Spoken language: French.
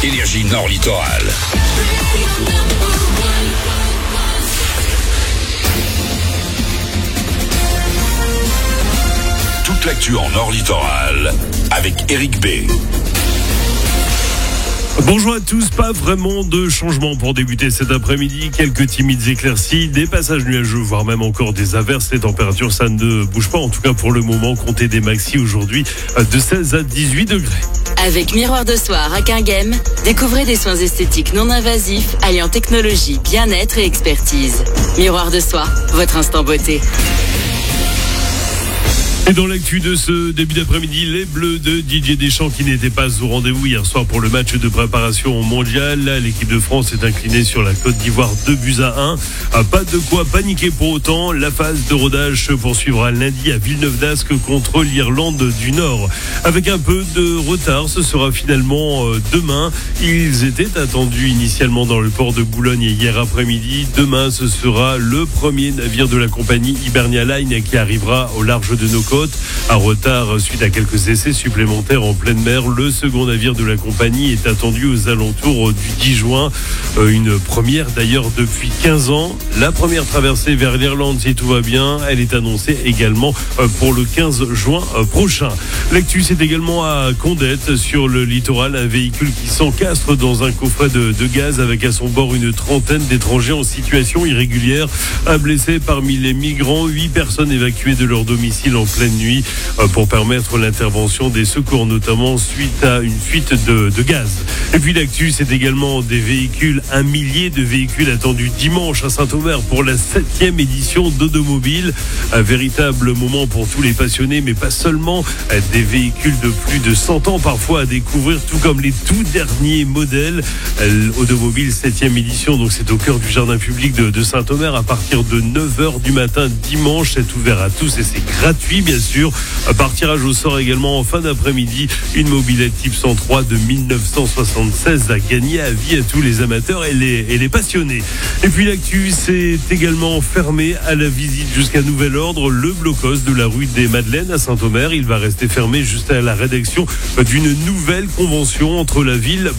Énergie Nord Littoral. Toute l'actu en Nord Littoral avec Eric B. Bonjour à tous, pas vraiment de changement pour débuter cet après-midi. Quelques timides éclaircies, des passages nuageux, voire même encore des averses. Les températures, ça ne bouge pas. En tout cas, pour le moment, comptez des maxis aujourd'hui de 16 à 18 degrés. Avec Miroir de Soir à Quinghem, découvrez des soins esthétiques non invasifs, alliant technologie, bien-être et expertise. Miroir de Soir, votre instant beauté. Et dans l'actu de ce début d'après-midi, les Bleus de Didier Deschamps qui n'étaient pas au rendez-vous hier soir pour le match de préparation au mondial. Là, l'équipe de France est inclinée sur la Côte d'Ivoire 2-1. Pas de quoi paniquer pour autant. La phase de rodage se poursuivra lundi à Villeneuve-d'Ascq contre l'Irlande du Nord. Avec un peu de retard, ce sera finalement demain. Ils étaient attendus initialement dans le port de Boulogne hier après-midi. Demain, ce sera le premier navire de la compagnie Hibernia Line qui arrivera au large de nos côtes. Un retard suite à quelques essais supplémentaires en pleine mer. Le second navire de la compagnie est attendu aux alentours du 10 juin. Une première d'ailleurs depuis 15 ans. La première traversée vers l'Irlande, si tout va bien, elle est annoncée également pour le 15 juin prochain. L'actu, c'est également à Condette, sur le littoral, un véhicule qui s'encastre dans un coffret de gaz avec à son bord une trentaine d'étrangers en situation irrégulière. Un blessé parmi les migrants, 8 personnes évacuées de leur domicile en pleine nuit pour permettre l'intervention des secours, notamment suite à une fuite de gaz. Et puis l'actu, c'est également des véhicules, 1 millier de véhicules attendus dimanche à Saint-Omer pour la 7e édition d'Automobile. Un véritable moment pour tous les passionnés, mais pas seulement. Des véhicules de plus de 100 ans parfois à découvrir, tout comme les tout derniers modèles. Automobile 7e édition, donc c'est au cœur du jardin public de Saint-Omer à partir de 9h du matin dimanche. C'est ouvert à tous et c'est gratuit, bien sûr. Par tirage au sort également en fin d'après-midi, une mobilette Type 103 de 1976 à gagner à vie à tous les amateurs et les passionnés. Et puis l'actu, c'est également fermé à la visite jusqu'à nouvel ordre. Le blocos de la rue des Madeleines à Saint-Omer, il va rester fermé juste à la rédaction d'une nouvelle convention entre la ville